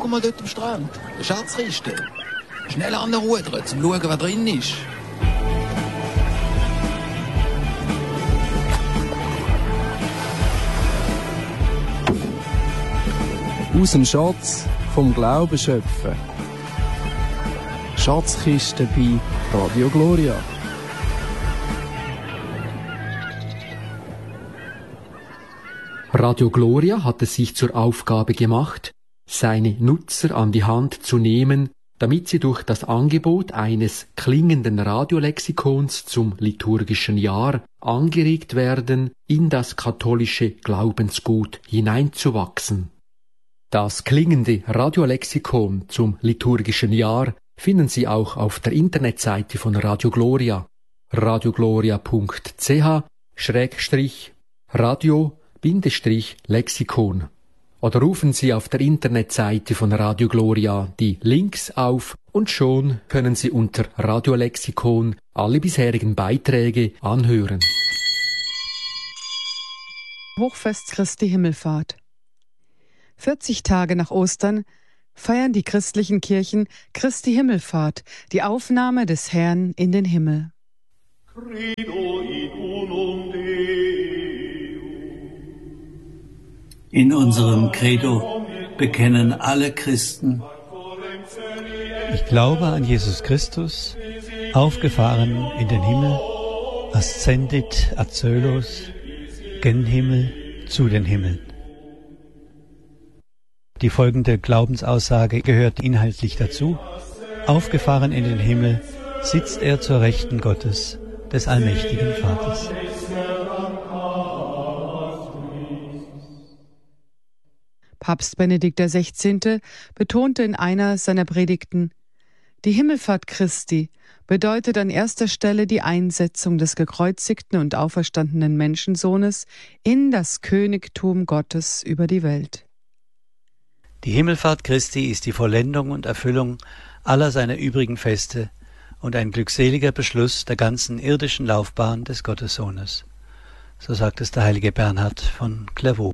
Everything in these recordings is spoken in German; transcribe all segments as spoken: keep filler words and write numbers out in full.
Schau mal dort am Strand. Eine Schatzkiste. Schnell anrudern, um zu schauen, was drin ist. Aus dem Schatz vom Glauben schöpfen. Schatzkiste bei Radio Gloria. Radio Gloria hat es sich zur Aufgabe gemacht, seine Nutzer an die Hand zu nehmen, damit sie durch das Angebot eines klingenden Radiolexikons zum liturgischen Jahr angeregt werden, in das katholische Glaubensgut hineinzuwachsen. Das klingende Radiolexikon zum liturgischen Jahr finden Sie auch auf der Internetseite von Radio Gloria, radiogloria punkt c h schrägstrich radio Lexikon. Oder rufen Sie auf der Internetseite von Radio Gloria die Links auf und schon können Sie unter Radiolexikon alle bisherigen Beiträge anhören. Hochfest Christi Himmelfahrt. vierzig Tage nach Ostern feiern die christlichen Kirchen Christi Himmelfahrt, die Aufnahme des Herrn in den Himmel. In unserem Credo bekennen alle Christen: Ich glaube an Jesus Christus, aufgefahren in den Himmel, ascendit ad coelos, gen Himmel zu den Himmeln. Die folgende Glaubensaussage gehört inhaltlich dazu. Aufgefahren in den Himmel sitzt er zur Rechten Gottes, des allmächtigen Vaters. Papst Benedikt der Sechzehnte betonte in einer seiner Predigten: Die Himmelfahrt Christi bedeutet an erster Stelle die Einsetzung des gekreuzigten und auferstandenen Menschensohnes in das Königtum Gottes über die Welt. Die Himmelfahrt Christi ist die Vollendung und Erfüllung aller seiner übrigen Feste und ein glückseliger Beschluss der ganzen irdischen Laufbahn des Gottessohnes. So sagt es der heilige Bernhard von Clairvaux.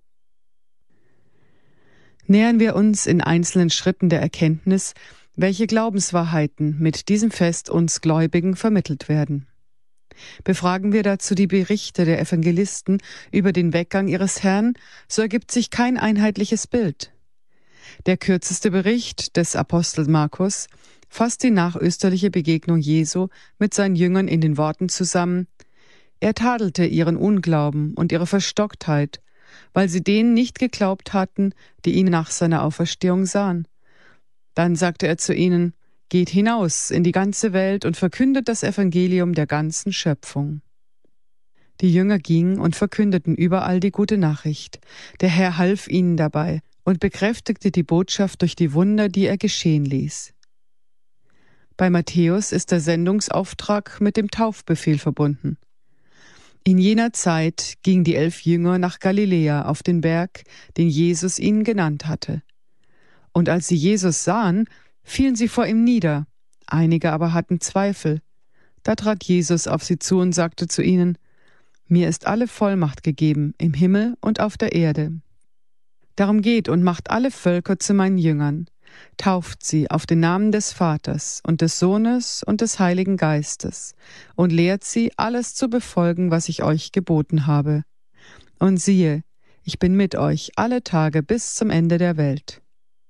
Nähern wir uns in einzelnen Schritten der Erkenntnis, welche Glaubenswahrheiten mit diesem Fest uns Gläubigen vermittelt werden. Befragen wir dazu die Berichte der Evangelisten über den Weggang ihres Herrn, so ergibt sich kein einheitliches Bild. Der kürzeste Bericht des Apostel Markus fasst die nachösterliche Begegnung Jesu mit seinen Jüngern in den Worten zusammen: Er tadelte ihren Unglauben und ihre Verstocktheit, weil sie denen nicht geglaubt hatten, die ihn nach seiner Auferstehung sahen. Dann sagte er zu ihnen: Geht hinaus in die ganze Welt und verkündet das Evangelium der ganzen Schöpfung. Die Jünger gingen und verkündeten überall die gute Nachricht. Der Herr half ihnen dabei und bekräftigte die Botschaft durch die Wunder, die er geschehen ließ. Bei Matthäus ist der Sendungsauftrag mit dem Taufbefehl verbunden. In jener Zeit gingen die elf Jünger nach Galiläa auf den Berg, den Jesus ihnen genannt hatte. Und als sie Jesus sahen, fielen sie vor ihm nieder. Einige aber hatten Zweifel. Da trat Jesus auf sie zu und sagte zu ihnen: Mir ist alle Vollmacht gegeben, im Himmel und auf der Erde. Darum geht und macht alle Völker zu meinen Jüngern, tauft sie auf den Namen des Vaters und des Sohnes und des Heiligen Geistes und lehrt sie, alles zu befolgen, was ich euch geboten habe. Und siehe, ich bin mit euch alle Tage bis zum Ende der Welt.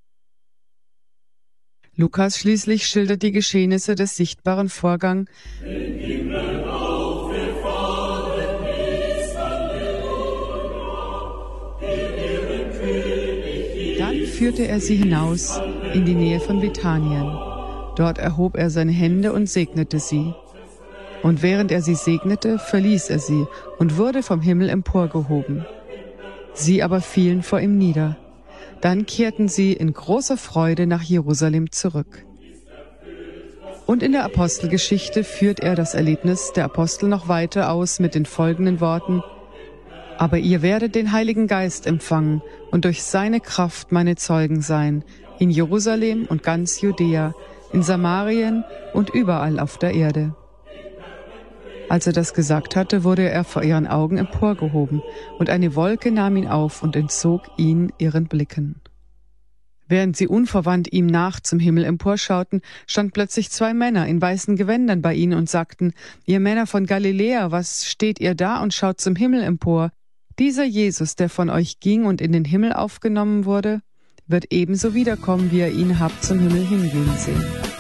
Lukas schließlich schildert die Geschehnisse des sichtbaren Vorgangs. Dann führte er sie hinaus in die Nähe von Bethanien. Dort erhob er seine Hände und segnete sie. Und während er sie segnete, verließ er sie und wurde vom Himmel emporgehoben. Sie aber fielen vor ihm nieder. Dann kehrten sie in großer Freude nach Jerusalem zurück. Und in der Apostelgeschichte führt er das Erlebnis der Apostel noch weiter aus mit den folgenden Worten: Aber ihr werdet den Heiligen Geist empfangen und durch seine Kraft meine Zeugen sein, in Jerusalem und ganz Judäa, in Samarien und überall auf der Erde. Als er das gesagt hatte, wurde er vor ihren Augen emporgehoben, und eine Wolke nahm ihn auf und entzog ihn ihren Blicken. Während sie unverwandt ihm nach zum Himmel emporschauten, standen plötzlich zwei Männer in weißen Gewändern bei ihnen und sagten: Ihr Männer von Galiläa, was steht ihr da und schaut zum Himmel empor? Dieser Jesus, der von euch ging und in den Himmel aufgenommen wurde, wird ebenso wiederkommen, wie ihr ihn habt zum Himmel hingehen sehen.